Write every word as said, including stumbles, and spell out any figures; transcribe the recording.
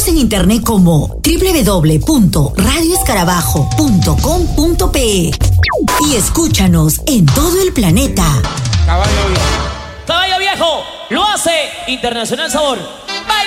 Síguenos en internet como doble u doble u doble u punto radio escarabajo punto com punto pe y escúchanos en todo el planeta. Caballo Viejo. Caballo Viejo lo hace Internacional Sabor.